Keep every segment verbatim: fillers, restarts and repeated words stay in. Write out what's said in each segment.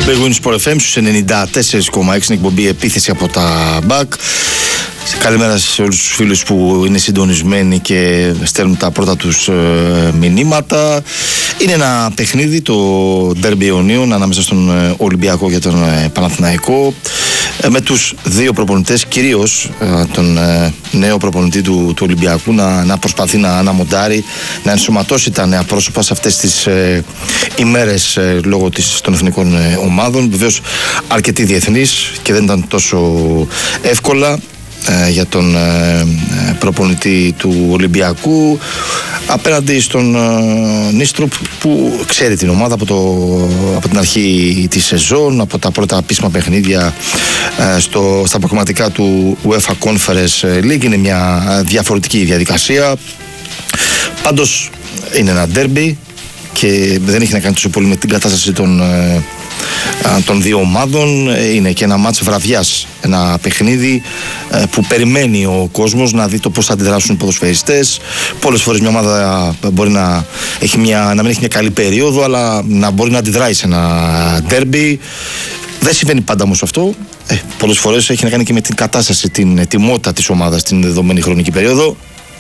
Μπέγουν στο εφ εμ στους ενενήντα τέσσερα κόμμα έξι, εκπομπή επίθεση από τα μπακ. Καλημέρα σε όλους τους φίλους που είναι συντονισμένοι και στέλνουν τα πρώτα τους ε, μηνύματα. Είναι ένα παιχνίδι, το Ντέρμπι Ιωνίων, ανάμεσα στον ε, Ολυμπιακό και τον ε, Παναθηναϊκό, ε, με τους δύο προπονητές, κυρίως ε, τον ε, νέο προπονητή του, του Ολυμπιακού να, να προσπαθεί να, να μοντάρει, να ενσωματώσει τα νέα πρόσωπα σε αυτές τις ε, ημέρες ε, λόγω της, των εθνικών ε, ομάδων. Βεβαίως αρκετοί διεθνείς και δεν ήταν τόσο εύκολα για τον προπονητή του Ολυμπιακού απέναντι στον Νίστροπ, που ξέρει την ομάδα από, το, από την αρχή της σεζόν, από τα πρώτα επίσημα παιχνίδια στο, στα προγραμματικά του UEFA Conference League. Είναι μια διαφορετική διαδικασία. Πάντως είναι ένα ντέρμπι και δεν έχει να κάνει τόσο πολύ με την κατάσταση των των δύο ομάδων. Είναι και ένα μάτς βραδιάς, ένα παιχνίδι που περιμένει ο κόσμος να δει το πώς θα αντιδράσουν οι ποδοσφαιριστές. Πολλές φορές μια ομάδα μπορεί να, έχει μια, να μην έχει μια καλή περίοδο, αλλά να μπορεί να αντιδράει σε ένα ντέρμπι. Δεν συμβαίνει πάντα όμως αυτό. Ε, πολλές φορές έχει να κάνει και με την κατάσταση, την ετοιμότητα της ομάδας στην δεδομένη χρονική περίοδο.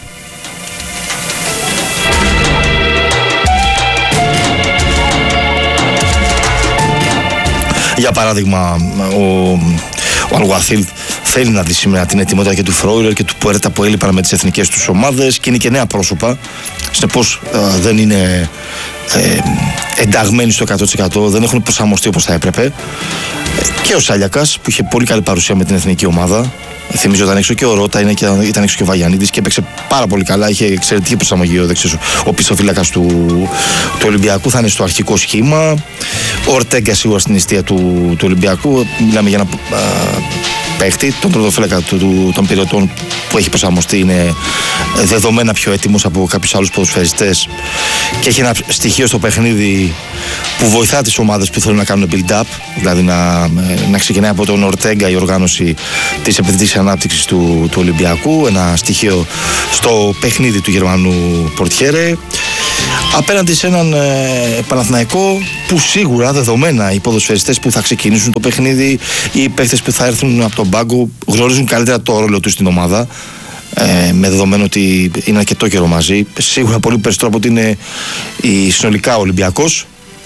Για παράδειγμα, ο, ο Αλγουαθίλ θέλει να δει σήμερα την ετοιμότητα και του Φρόιλερ και του Πουέρτα που έλειπαν με τις εθνικές τους ομάδες, και είναι και νέα πρόσωπα. Συνεπώς ε, δεν είναι ε, ενταγμένοι στο εκατό τοις εκατό, δεν έχουν προσαρμοστεί όπως θα έπρεπε. Ε, και ο Σάλιακας, που είχε πολύ καλή παρουσία με την εθνική ομάδα. Θυμίζω ήταν έξω και ο Ρώτα, ήταν έξω και ο Βαγιανίδης και έπαιξε πάρα πολύ καλά. Είχε εξαιρετική προσαρμογή ο δεξιός, ο πισωφύλακας του, του Ολυμπιακού. Θα είναι στο αρχικό σχήμα. Ο Ορτέγκα σίγουρα στην αιστεία του, του Ολυμπιακού. Μιλάμε για ένα α, παίχτη, τον πρωτοφύλακα του, του, των πυρετών, που έχει προσαρμοστεί. Είναι δεδομένα πιο έτοιμος από κάποιους άλλους ποδοσφαιριστές και έχει ένα στοιχείο στο παιχνίδι που βοηθά τις ομάδες που θέλουν να κάνουν build-up, δηλαδή να, να ξεκινάει από τον Ορτέγκα η οργάνωση της επιθετικής ανάπτυξης του, του Ολυμπιακού. Ένα στοιχείο στο παιχνίδι του Γερμανού πορτιέρε, απέναντι σε έναν ε, Παναθηναϊκό που σίγουρα δεδομένα οι ποδοσφαιριστές που θα ξεκινήσουν το παιχνίδι, οι παίκτες που θα έρθουν από τον πάγκο, γνωρίζουν καλύτερα το ρόλο τους στην ομάδα. Ε, με δεδομένο ότι είναι αρκετό καιρό μαζί, σίγουρα πολύ περισσότερο από ότι είναι η συνολικά ο Ολυμπιακός.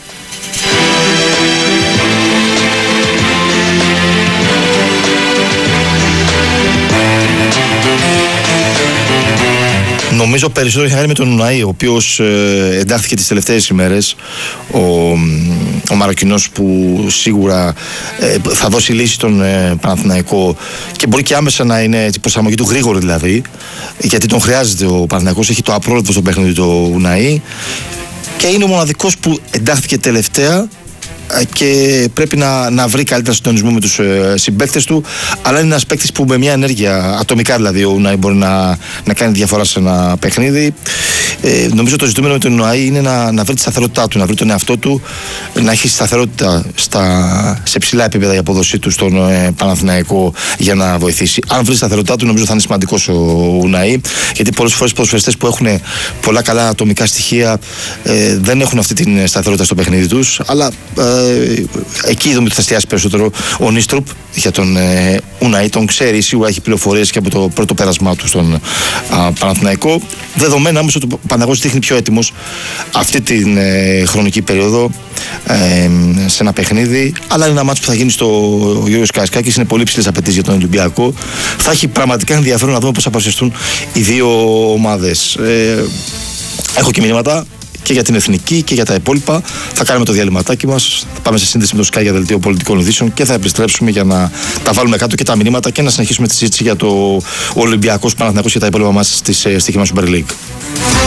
Νομίζω περισσότερο έχει να κάνει με τον Ουναή, ο οποίος ε, εντάχθηκε τις τελευταίες ημέρες. Ο, ο Μαροκινός, που σίγουρα ε, θα δώσει λύση στον ε, Παναθηναϊκό και μπορεί και άμεσα να είναι την προσαρμογή του γρήγορη, δηλαδή, γιατί τον χρειάζεται ο Παναθηναϊκός. Έχει το απρόλεπτο στο παιχνίδι του Ουναή και είναι ο μοναδικός που εντάχθηκε τελευταία και πρέπει να, να βρει καλύτερα συντονισμό με τους ε, συμπαίκτες του, αλλά είναι ένας παίκτης που με μια ενέργεια, ατομικά δηλαδή, ο Ουναή μπορεί να, να κάνει διαφορά σε ένα παιχνίδι. Ε, νομίζω το ζητούμενο με τον Ουναή είναι να, να βρει τη σταθερότητά του, να βρει τον εαυτό του, να έχει σταθερότητα στα, σε ψηλά επίπεδα η απόδοσή του στον ε, Παναθηναϊκό για να βοηθήσει. Αν βρει τη σταθερότητά του, νομίζω θα είναι σημαντικός ο Ουναή, γιατί πολλές φορές οι ποδοσφαιριστές που έχουν πολλά καλά ατομικά στοιχεία ε, δεν έχουν αυτή την σταθερότητα στο παιχνίδι τους, αλλά ε, εκεί είδαμε ότι θα εστιάσει περισσότερο ο Νίστροπ για τον ε, Ουναή. Τον ξέρει, σίγουρα έχει πληροφορίες και από το πρώτο πέρασμά του στον α, Παναθηναϊκό. Δεδομένα όμως ότι ο Παναθηναϊκός δείχνει πιο έτοιμος αυτή την ε, χρονική περίοδο ε, σε ένα παιχνίδι. Αλλά είναι ένα μάτσο που θα γίνει στο Γιώργος Καραϊσκάκης. Είναι πολύ ψηλές απαιτήσεις για τον Ολυμπιακό. Θα έχει πραγματικά ενδιαφέρον να δούμε πώς θα παρουσιαστούν οι δύο ομάδες. Ε, έχω και μηνύματα και για την εθνική και για τα υπόλοιπα. Θα κάνουμε το διαλυματάκι μας. Θα πάμε σε σύνδεση με το Sky για δελτίο πολιτικών ειδήσεων και θα επιστρέψουμε για να τα βάλουμε κάτω και τα μηνύματα και να συνεχίσουμε τη συζήτηση για το Ολυμπιακός Παναθηναϊκός και τα υπόλοιπα μας στη στοίχημα Super League.